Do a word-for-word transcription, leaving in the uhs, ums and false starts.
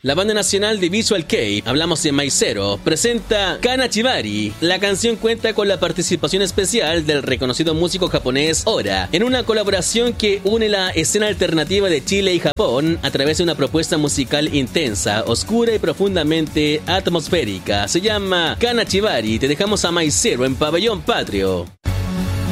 La banda nacional de Visual Kei, hablamos de Maizero, presenta Kanachibari. La canción cuenta con la participación especial del reconocido músico japonés Ora, en una colaboración que une la escena alternativa de Chile y Japón a través de una propuesta musical intensa, oscura y profundamente atmosférica. Se llama Kanachibari. Te dejamos a Maizero en Pabellón Patrio.